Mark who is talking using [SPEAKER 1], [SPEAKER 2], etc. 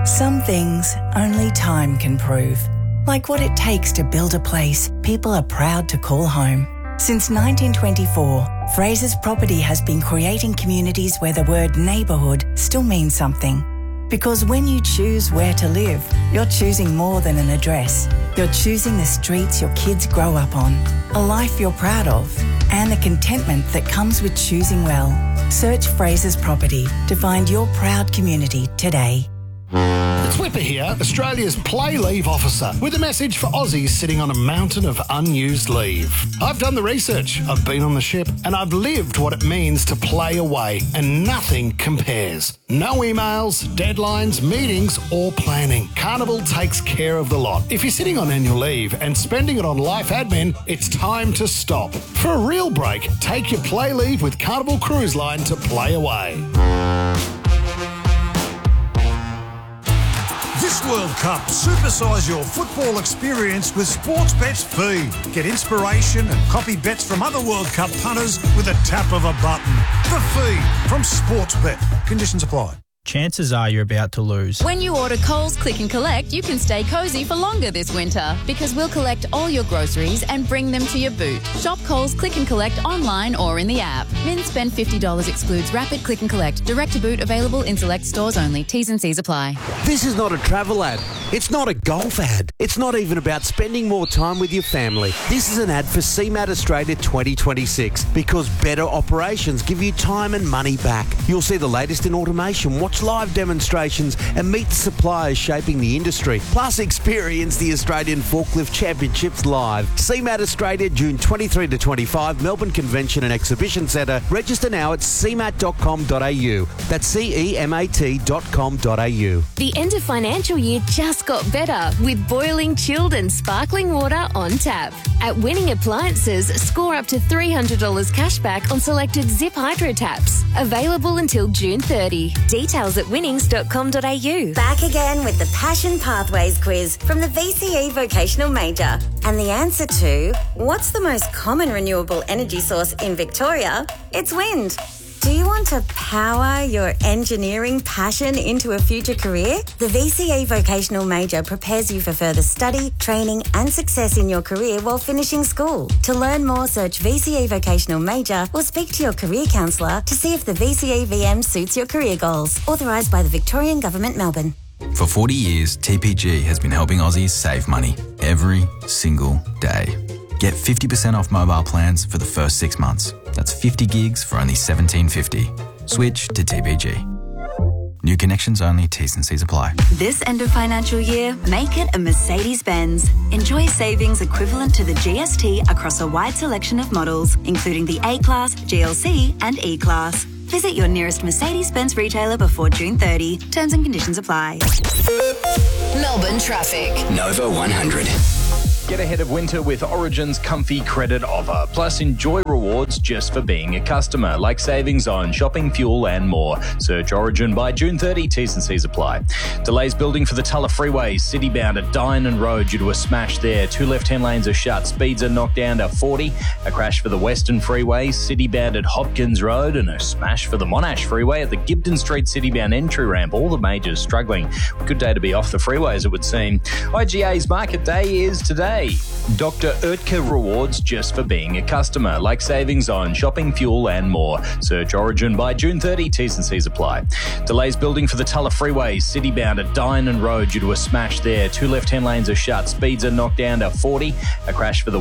[SPEAKER 1] Some things only time can prove. Like what it takes to build a place people are proud to call home. Since 1924, Fraser's Property has been creating communities where the word neighbourhood still means something. Because when you choose where to live, you're choosing more than an address. You're choosing the streets your kids grow up on, a life you're proud of, and the contentment that comes with choosing well. Search Fraser's Property to find your proud community today.
[SPEAKER 2] It's Whipper here, Australia's play leave officer, with a message for Aussies sitting on a mountain of unused leave. I've done the research, I've been on the ship, and I've lived what it means to play away, and nothing compares. No emails, deadlines, meetings, or planning. Carnival takes care of the lot. If you're sitting on annual leave and spending it on life admin, it's time to stop. For a real break, take your play leave with Carnival Cruise Line to play away.
[SPEAKER 3] This World Cup, supersize your football experience with Sportsbet's Feed. Get inspiration and copy bets from other World Cup punters with a tap of a button. The Feed from Sportsbet. Conditions apply.
[SPEAKER 4] Chances are you're about to lose.
[SPEAKER 5] When you order Coles Click and Collect, you can stay cosy for longer this winter because we'll collect all your groceries and bring them to your boot. Shop Coles Click and Collect online or in the app. Min spend $50 excludes Rapid Click and Collect. Direct to boot available in select stores only. T's and C's apply.
[SPEAKER 6] This is not a travel ad. It's not a golf ad. It's not even about spending more time with your family. This is an ad for CMAT Australia 2026 because better operations give you time and money back. You'll see the latest in automation, watch live demonstrations and meet the suppliers shaping the industry. Plus experience the Australian Forklift Championships live. CMAT Australia, June 23 to 25, Melbourne Convention and Exhibition Centre. Register now at cmat.com.au. That's CEMAT.com.au.
[SPEAKER 7] The end of financial year just got better with boiling, chilled and sparkling water on tap. At Winning Appliances, score up to $300 cash back on selected Zip Hydro taps. Available until June 30. Details at winnings.com.au.
[SPEAKER 8] Back again with the Passion Pathways quiz from the VCE Vocational Major. And the answer to what's the most common renewable energy source in Victoria? It's wind. Do you want to power your engineering passion into a future career? The VCE Vocational Major prepares you for further study, training and success in your career while finishing school. To learn more, search VCE Vocational Major or speak to your career counsellor to see if the VCE VM suits your career goals. Authorised by the Victorian Government, Melbourne.
[SPEAKER 9] For 40 years, TPG has been helping Aussies save money every single day. Get 50% off mobile plans for the first 6 months. That's 50 gigs for only $17.50. Switch to TPG. New connections only, T's and C's apply.
[SPEAKER 10] This end of financial year, make it a Mercedes-Benz. Enjoy savings equivalent to the GST across a wide selection of models, including the A-Class, GLC and E-Class. Visit your nearest Mercedes-Benz retailer before June 30. Terms and conditions apply.
[SPEAKER 11] Melbourne traffic.
[SPEAKER 12] Nova 100.
[SPEAKER 13] Get ahead of winter with Origin's comfy credit offer. Plus, enjoy rewards just for being a customer, like savings on shopping, fuel and more. Search Origin by June 30. T's and C's apply. Delays building for the Tulla Freeway, city-bound at Dynon Road due to a smash there. 2 left-hand lanes are shut. Speeds are knocked down to 40. A crash for the Western Freeway, city-bound at Hopkins Road, and a smash for the Monash Freeway at the Gibden Street city-bound entry ramp. All the majors struggling. Good day to be off the freeways, it would seem. IGA's Market Day is today. Dr. Oetker rewards just for being a customer, like savings on shopping, fuel and more. Search Origin by June 30. T's and C's apply. Delays building for the Tulla Freeway, city-bound at Dynon Road due to a smash there. 2 left-hand lanes are shut. Speeds are knocked down to 40. A crash for the